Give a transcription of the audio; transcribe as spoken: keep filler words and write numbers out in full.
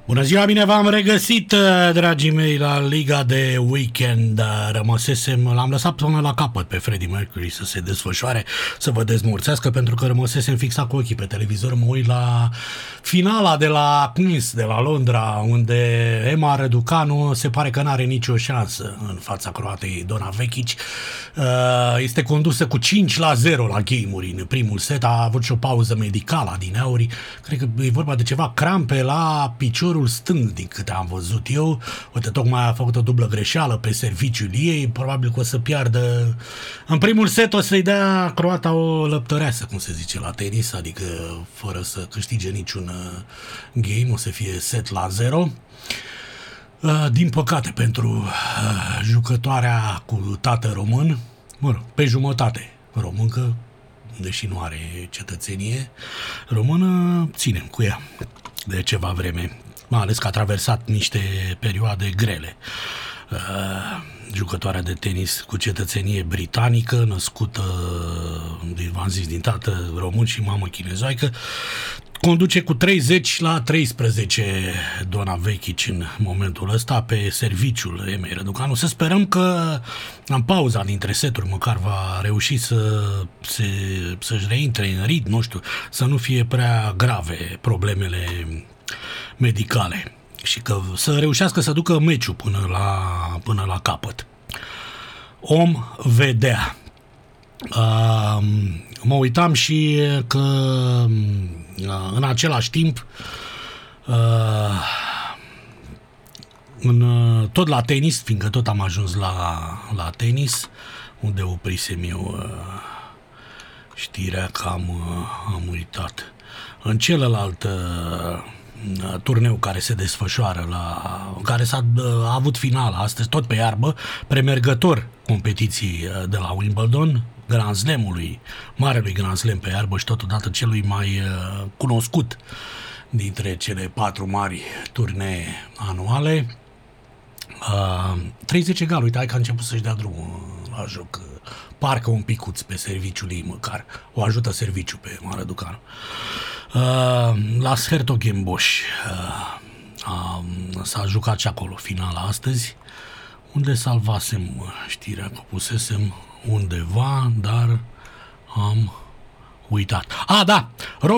Bună ziua, bine v-am regăsit, dragii mei, la Liga de Weekend. Rămăsesem, l-am lăsat până la capăt pe Freddie Mercury să se desfășoare, să vă dezmorțească, pentru că rămăsesem fixat cu ochii pe televizor. Mă uit la finala de la Queen's, de la Londra, unde Emma Răducanu se pare că n-are nicio șansă în fața croatei Dona Vekic. Este condusă cu cinci la zero la game-uri în primul set. A avut și o pauză medicală adineauri. Cred că e vorba de ceva crampe la piciorul stâng, din câte am văzut eu. Uite, tocmai a făcut o dublă greșeală pe serviciul ei. Probabil că o să piardă în primul set, o să-i dea croata o lăptăreasă, cum se zice la tenis, adică fără să câștige niciun game, o să fie set la zero. Din păcate pentru jucătoarea cu tată român, mă rog, pe jumătate româncă, deși nu are cetățenie română, ținem cu ea de ceva vreme, mai ales că a traversat niște perioade grele. Uh, jucătoarea de tenis cu cetățenie britanică, născută, v-am zis, din tată român și mamă chinezoaică, conduce cu treizeci la treisprezece Dona Vekic în momentul ăsta pe serviciul Emei Răducanu. Să sperăm că în pauza dintre seturi măcar va reuși să se, să-și reintre în ritm, nu știu, să nu fie prea grave problemele medicale și că să reușească să ducă meciul până la, până la capăt. Om vedea. Uh, mă uitam și că uh, în același timp uh, în, uh, tot la tenis, fiindcă tot am ajuns la, la tenis, unde oprisem eu uh, știrea că am, uh, am uitat. În celălalt uh, turneu care se desfășoară, la, care s-a a avut finala astăzi, tot pe iarbă, premergător competiții de la Wimbledon, Grand Slam-ului, marelui Grand Slam pe iarbă și totodată celui mai uh, cunoscut dintre cele patru mari turnee anuale. Uh, treizeci egal, uite, hai că a început să-și dea drumul la joc. Parcă un picuț pe serviciul ei măcar. O ajută serviciul pe Emma Răducanu. Uh, la Hertogenbosch uh, uh, s-a jucat și acolo finala astăzi, unde salvasem știrea că pusesem undeva, dar am uitat. A, da!